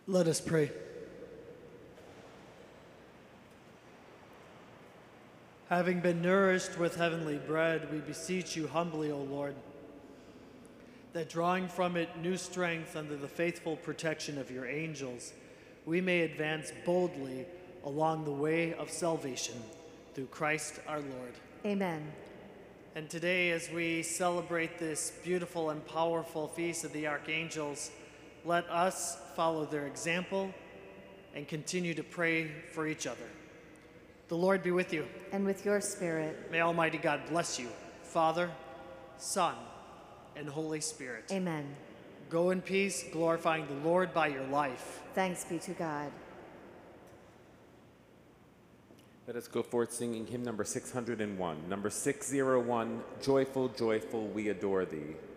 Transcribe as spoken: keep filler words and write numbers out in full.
Let us pray. Having been nourished with heavenly bread, we beseech you humbly, O Lord, that drawing from it new strength under the faithful protection of your angels, we may advance boldly along the way of salvation through Christ our Lord. Amen. And today, as we celebrate this beautiful and powerful feast of the archangels, let us follow their example and continue to pray for each other. The Lord be with you. And with your spirit. May Almighty God bless you, Father, Son, and Holy Spirit. Amen. Go in peace, glorifying the Lord by your life. Thanks be to God. Let us go forth singing hymn number six hundred one. Number six oh one, Joyful, Joyful, we adore thee.